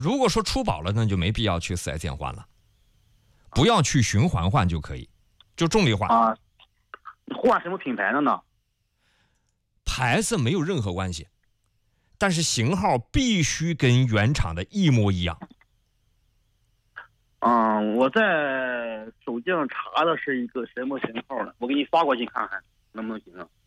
如果说出保了，那就没必要去4S店换了，不要去循环换就可以，就重力换啊。换什么品牌的呢？ 牌子没有任何关系，但是型号必须跟原厂的一模一样。 我在手机上查的是一个什么型号的，我给你发过去看看能不能行啊？